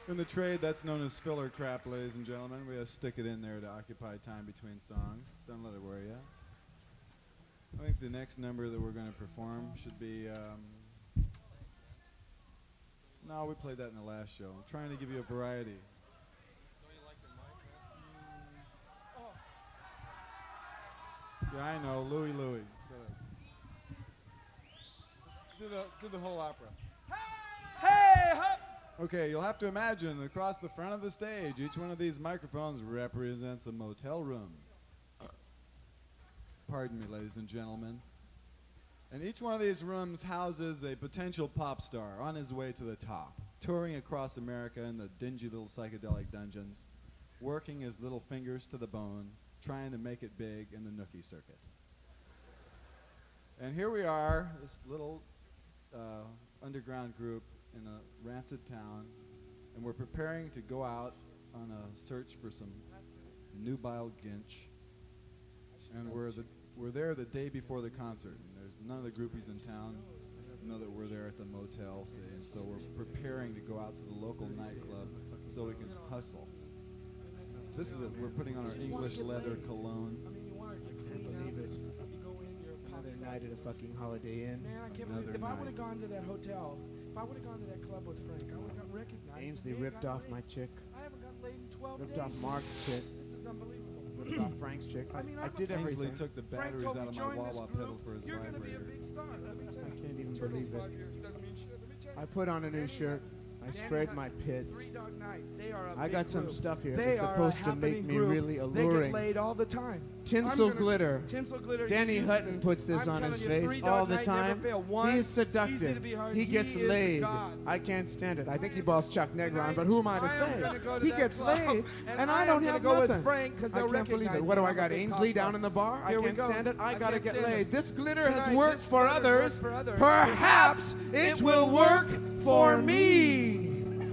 In the trade, that's known as filler crap, ladies and gentlemen. We just stick it in there to occupy time between songs. Don't let it worry you. I think the next number that we're going to perform should be... no, we played that in the last show. I'm trying to give you a variety. Yeah, I know. Louie. So, do the whole opera. Hey, hup! Okay, you'll have to imagine across the front of the stage, each one of these microphones represents a motel room. Pardon me, ladies and gentlemen. And each one of these rooms houses a potential pop star on his way to the top, touring across America in the dingy little psychedelic dungeons, working his little fingers to the bone, trying to make it big in the nookie circuit. And here we are, this little underground group in a rancid town, and we're preparing to go out on a search for some nubile ginch. And we're there the day before the concert. And there's none of the groupies in town know that we're there at the motel, see, and so we're preparing to go out to the local nightclub so we can hustle. This is it. We're putting on our English leather cologne. I can't believe it. Another night at a fucking Holiday Inn. Man, I can't believe it. If I would have gone to that hotel, if I would have gone to that club with Frank, I would have gotten recognized. Ainsley ripped off my chick. I haven't gotten laid in 12 Ripped days. off Mark's chick. This is unbelievable. Ripped off Frank's chick. I mean, I did Ainsley everything. took the Frank batteries told out me of my join this wah-wah group. pedal for his You're going to be a vibrator. big star. Let me tell I you. can't even Turtles believe it. 5 years doesn't mean shit. Let me tell you. I put on a new shirt. I sprayed my pits. Three Dog Night. They are a I big got some group. stuff here They that's are supposed a to make happening me group. really They alluring. get laid all the time. Tinsel I'm gonna- glitter. Tinsel glitter. Danny he uses Hutton it. puts this I'm on his telling you, face Three all Dog the Night time. never fail. One, He's easy seductive. to be hard. He gets is laid. God. I can't stand it. I think he balls Chuck Negron, but who am I to I am say? gonna go to He that gets club, laid, and I am don't gonna have go nothing. with Frank because I they'll can't believe recognize it. What do me. I I'm got? a big Ainsley pop star. down in the bar? I Here we can't go. stand it. I gotta can't get stand laid. it. This glitter Tonight, has worked this for glitter others. worked for others. Perhaps it will work for me.